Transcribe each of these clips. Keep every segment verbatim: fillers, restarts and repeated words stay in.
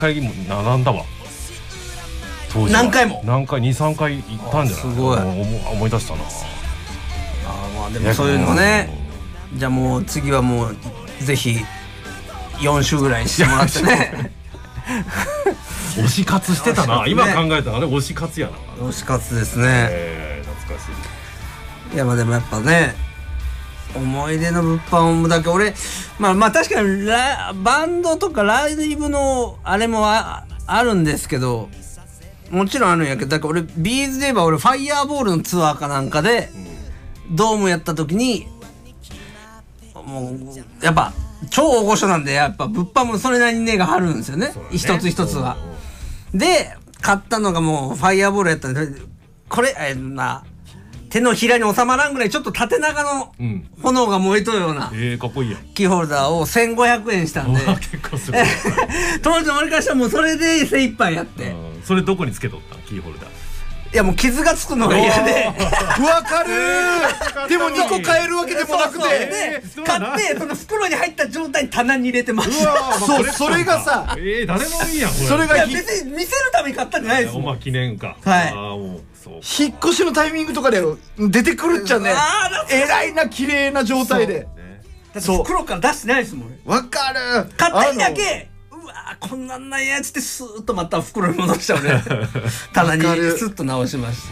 回も並んだわ。当時は何回も何回にさんかい行ったんじゃない。 すごい思思い出したな。 あまあでもそういうのね。じゃあもう次はもうぜひよん週ぐらいにしてもらってね。 推し活してたな、今考えたらあれ推し活やな。 推し活ですね、 えー、懐かしい。 いやまあでもやっぱね思い出の物販だけ俺まあまあ確かにラバンドとかライブのあれも あ, あるんですけどもちろんあるんやけどだから俺ビーズで言えば俺ファイヤーボールのツアーかなんかで、うん、ドームやった時にもうやっぱ超大御所なんでやっぱ物販もそれなりに値が張るんですよ ね, ね一つ一つは。で買ったのがもうファイヤーボールやったんでこれえー、まあ手のひらに収まらんぐらいちょっと縦長の炎が燃えとるような、うん、 えー、かっこいいやキーホルダーをせんごひゃくえんしたんで結構すごい当時の俺からしたらもうそれで精一杯やって、 それどこにつけとったキーホルダー。 いやもう傷がつくのが嫌でわかるーでもにこ買えるわけでもなくてで買ってその袋に入った状態に棚に入れてました。 そうそれがさえー、誰もいいやんこれ。 それが別に見せるために買ったんじゃないですもん。 おま記念か。 はい。 あもうそう引っ越しのタイミングとかで出てくるっちゃねえらいな綺麗な状態で。 だって袋から出してないですもん。 わかる。 買った日だけうわこんなんないやつってスーッとまた袋に戻しちゃうね棚にスッと直しました。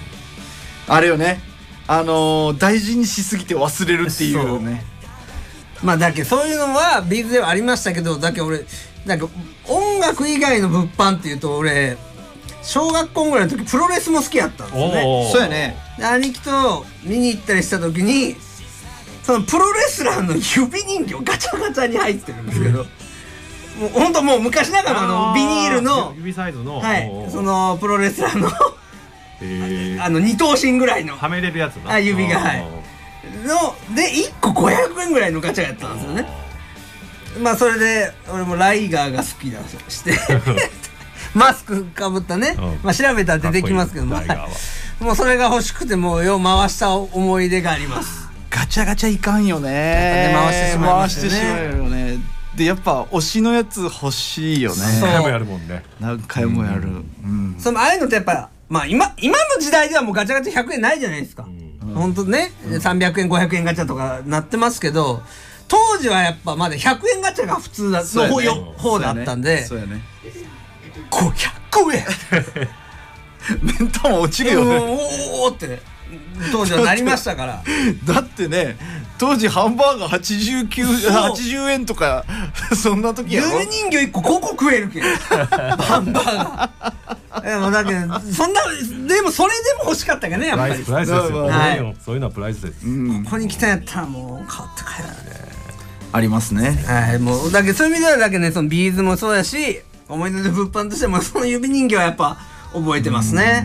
あれよねあのー、大事にしすぎて忘れるっていうね。 まあだけどそういうのはビーズではありましたけどだけど俺なんか音楽以外の物販っていうと俺小学校ぐらいの時プロレスも好きやったんですよね。 そうやね。 兄貴と見に行ったりした時にそのプロレスラーの指人形ガチャガチャに入ってるんですけどもうほんともう昔ながらのビニールの指サイズのはいそのプロレスラーのえー、 あの二頭身ぐらいのはめれるやつなあ指がはいのでいっこごひゃくえんぐらいのガチャやったんですよね。まあそれで俺もライガーが好きだしてマスクかぶったね、うん、まあ調べたら出てきますけどももうそれが欲しくてもうよう回した思い出があります。 ガチャガチャいかんよね。 回してしまいましたね。 回してしまうよね。でやっぱ推しのやつ欲しいよね。 何回もやるもんね。 何回もやる、うんうん、そのああいうのってやっぱまあ今今の時代ではもうガチャガチャひゃくえんないじゃないですか、うん、ほんとね、うん、さんびゃくえんごひゃくえんガチャとかなってますけど当時はやっぱまだひゃくえんガチャが普通だの方、ね、方だったんでそうやねごひゃくえんメンタも落ちるよね。 おおって当時はなりましたからだってね当時ハンバーガーはちじゅうきゅう、はちじゅうえんとかそんな時やろ。 指人形いっこごこ食えるけんハンバーガーでもだけどそんなでもそれでも欲しかったけどねやっぱりプライスですよ、はい、そういうのはプライスです、 うん、ここに来たんやったらもう買って帰るねありますね。 はいもうだけどそういう意味ではだけねそのビーズもそうやし思い出の物販としてもその指人形はやっぱ覚えてますね。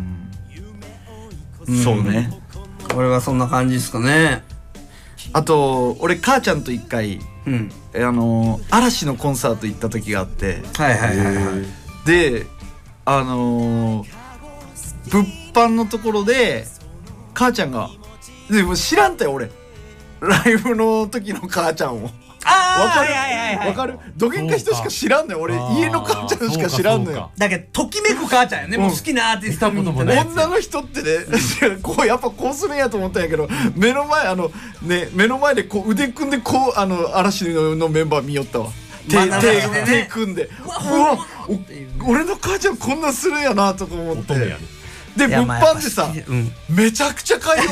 うんそうね俺はそんな感じですかね。 あと俺母ちゃんと一回、 うん、 あの嵐のコンサート行った時があってはいはいはいはいであのー、物販のところで母ちゃんがでも知らんたよ俺ライブの時の母ちゃんをあわかる、 はいはいはいはい、 わかるどげんか人しか知らんのよ俺家の母ちゃんしか知らんのよ。 だけどときめく母ちゃんやね、うん、もう好きなアーティスト見に行ってね女の人ってねこうやっぱこうするんやと思ったんやけど目の前あのね目の前でこう腕組んでこうあの嵐 の, のメンバー見よったわ手、まあ手, ね、手組んでうわ俺の母ちゃんこんなするんやなとか思ってで物販ってさ、うん、めちゃくちゃ買いよ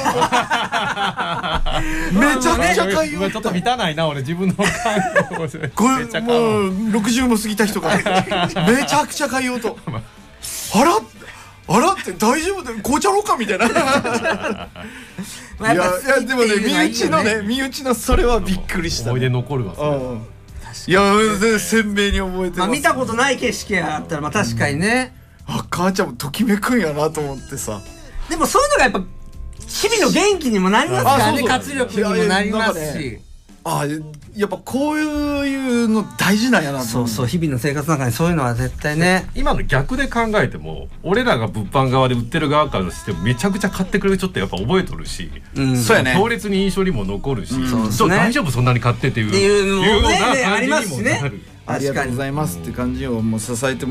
めちゃくちゃ買いよちょっと満たないな俺自分の感想これもうろくじゅうも過ぎた人がめちゃくちゃ買いようとあらあらって大丈夫だ紅茶ろうかみたいないやいやでもね身内のね身内のそれはびっくりした、ね、 思い出残るわそれ、 うん、いや鮮明に覚えてます、 まあ、見たことない景色があったらまあ確かにね、 うん、あ母ちゃんもときめくんやなと思ってさ。 でもそういうのがやっぱ日々の元気にもなりますからね活力にもなりますしあやっぱこういうの大事なんやなと。 そうそう日々の生活の中にそういうのは絶対ね今の逆で考えても俺らが物販側で売ってる側からしてもめちゃくちゃ買ってくれる人ってやっぱ覚えとるし、 うん、そうやね強烈に印象にも残るし、 うん、 そう大丈夫そんなに買ってっていうっていうのもね感じにもなる、 ありがとうございますって感じをもう支えて